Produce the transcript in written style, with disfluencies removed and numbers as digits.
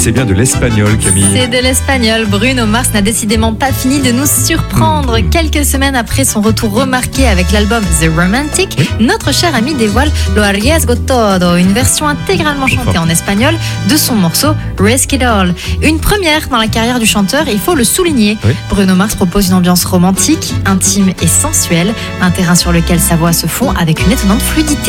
c'est bien de l'espagnol, Camille. C'est de l'espagnol. Bruno Mars n'a décidément pas fini de nous surprendre. Quelques semaines après son retour remarqué avec l'album The Romantic, notre cher ami dévoile Lo Arriesgo Todo, une version intégralement chantée en espagnol de son morceau Risk It All. Une première dans la carrière du chanteur, il faut le souligner. Bruno Mars propose une ambiance romantique, intime et sensuelle, un terrain sur lequel sa voix se fond avec une étonnante fluidité.